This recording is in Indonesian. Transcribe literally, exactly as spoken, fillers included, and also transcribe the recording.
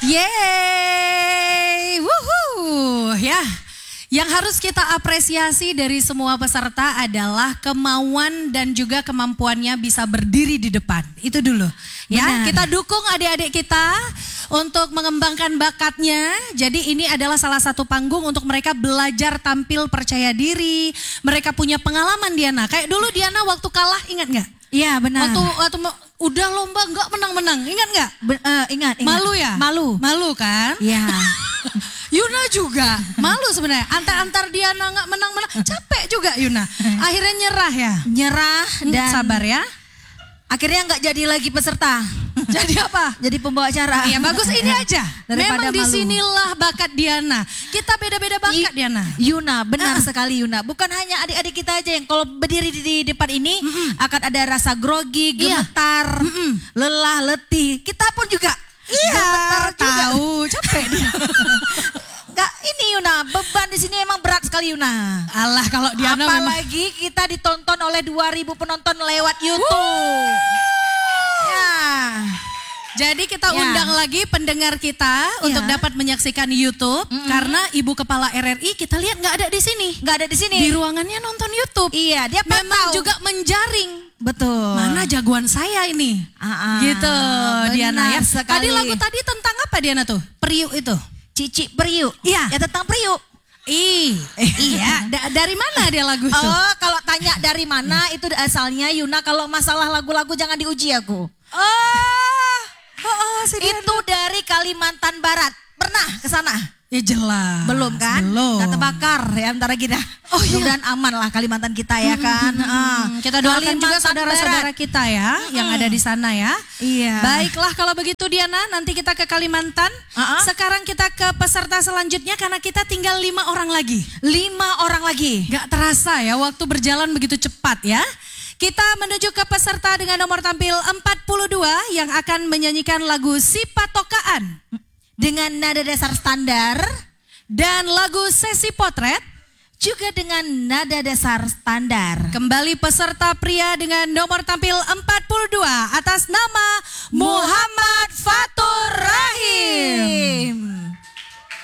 Yeay, wuhu, ya. Yang harus kita apresiasi dari semua peserta adalah kemauan dan juga kemampuannya bisa berdiri di depan. Itu dulu. Ya, benar. Kita dukung adik-adik kita untuk mengembangkan bakatnya. Jadi ini adalah salah satu panggung untuk mereka belajar tampil percaya diri. Mereka punya pengalaman Diana. Kayak dulu Diana waktu kalah, ingat nggak? Iya benar. Waktu, waktu udah lomba nggak menang-menang, ingat nggak? Uh, ingat, ingat. Malu ya? Malu. Malu kan? Iya. Yuna juga malu sebenarnya. Antar-antar Diana nggak menang-menang, capek juga Yuna. Akhirnya nyerah ya? Nyerah dan sabar ya. Akhirnya nggak jadi lagi peserta. Jadi apa? Jadi pembawa acara. Iya bagus ini aja. Daripada Memang disinilah bakat Diana. Kita beda-beda bakat I, Diana. Yuna benar uh. sekali Yuna. Bukan hanya adik-adik kita aja yang kalau berdiri di depan ini mm -mm. akan ada rasa grogi, gemetar, iya. mm -mm. lelah, letih. Kita pun juga. Iya. Gemetar juga. Tahu capek dia. Enggak, ini Yuna, beban di sini emang berat sekali Yuna. Alah kalau Diana apalagi memang... kita ditonton oleh dua ribu penonton lewat YouTube. Wuh. Ya. Jadi kita ya. undang lagi pendengar kita ya. Untuk dapat menyaksikan YouTube mm -hmm. karena Ibu Kepala R R I kita lihat nggak ada di sini. Nggak ada di sini. Di ruangannya nonton YouTube. Iya, dia memang tahu. juga menjaring. Betul. Mana jagoan saya ini? Ah, ah, gitu Diana ya. Sekali. Tadi lagu tadi tentang apa Diana tuh? Periuk itu. Cici Periuk. Iya. Ya tentang periuk. Ih, iya. Da dari mana dia lagu itu? Oh, kalau tanya dari mana itu asalnya Yuna, kalau masalah lagu-lagu jangan diuji aku. Oh, oh, oh itu dari Kalimantan Barat. Pernah ke sana? Ya jelas. Belum kan? Belum. Gak terbakar ya antara kita. Oh iya. Mudah-mudahan aman lah Kalimantan kita ya kan. Hmm, hmm, hmm. Kita doakan juga saudara-saudara kita ya hmm. yang ada di sana ya. Iya. Baiklah kalau begitu Diana, nanti kita ke Kalimantan. Uh-uh. Sekarang kita ke peserta selanjutnya karena kita tinggal lima orang lagi. Lima orang lagi. Gak terasa ya waktu berjalan begitu cepat ya. Kita menuju ke peserta dengan nomor tampil empat puluh dua yang akan menyanyikan lagu Si Patokaan. Dengan nada dasar standar dan lagu Sesi Potret juga dengan nada dasar standar. Kembali peserta pria dengan nomor tampil empat puluh dua atas nama Muhammad Fatur Rahim.